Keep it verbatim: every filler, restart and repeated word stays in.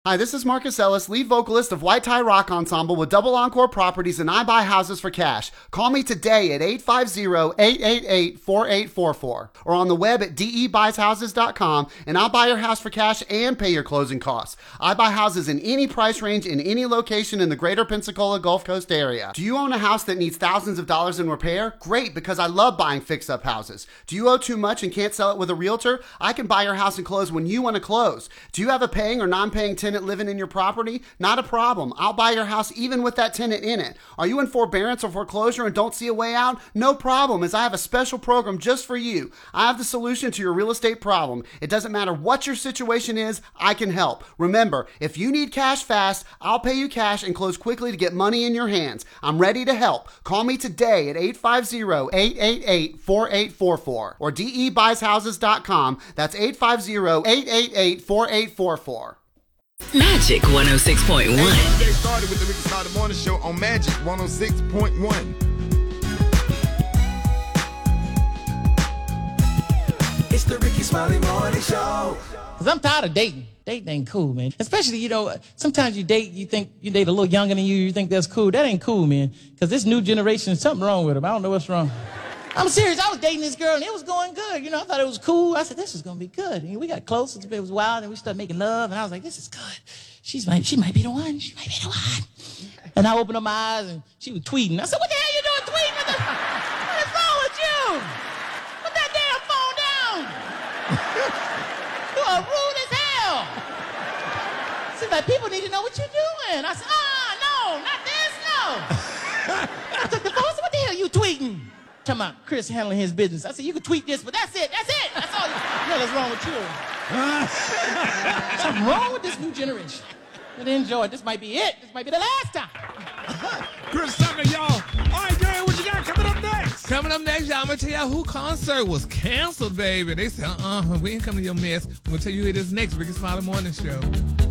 Hi, this is Marcus Ellis, lead vocalist of White Tie Rock Ensemble with Double Encore Properties, and I buy houses for cash. Call me today at eight five zero, eight eight eight, four eight four four or on the web at d e buys houses dot com, and I'll buy your house for cash and pay your closing costs. I buy houses in any price range in any location in the greater Pensacola Gulf Coast area. Do you own a house that needs thousands of dollars in repair? Great, because I love buying fix-up houses. Do you owe too much and can't sell it with a realtor? I can buy your house and close when you want to close. Do you have a paying or non-paying tenant living in your property? Not a problem. I'll buy your house even with that tenant in it. Are you in forbearance or foreclosure and don't see a way out? No problem, as I have a special program just for you. I have the solution to your real estate problem. It doesn't matter what your situation is, I can help. Remember, if you need cash fast, I'll pay you cash and close quickly to get money in your hands. I'm ready to help. Call me today at eight five zero, eight eight eight, four eight four four or d e buys houses dot com. That's eight five zero, eight eight eight, four eight four four. Magic one oh six point one. Hey, get started with the Ricky Smiley Morning Show on Magic one oh six point one. It's the Ricky Smiley Morning Show. Cause I'm tired of dating. Dating ain't cool, man. Especially, you know, sometimes you date, you think you date a little younger than you, you think that's cool. That ain't cool, man. Cause this new generation, something wrong with them. I don't know what's wrong. I'm serious. I was dating this girl and it was going good. You know, I thought it was cool. I said, this is going to be good. And we got close. It was wild and we started making love. And I was like, this is good. She's might, she might be the one. She might be the one. And I opened up my eyes and she was tweeting. I said, what the hell you doing tweeting? What, the, what is wrong with you? Put that damn phone down. You are rude as hell. Seems like people need to know what you're doing. I said, ah, no, not this, no. I took the phone. I said, what the hell you tweeting? Talking about Chris handling his business. I said, you can tweet this, but that's it. That's it. That's all. What the hell is wrong with you? Something wrong with this new generation. But enjoy. This might be it. This might be the last time. Chris Tucker, y'all. All right, Gary, what you got coming up next? Coming up next, y'all, I'm going to tell y'all who concert was canceled, baby. They said, uh-uh, we ain't coming to your mess. I'm going to tell you who it is next. Ricky Smiley Morning Show.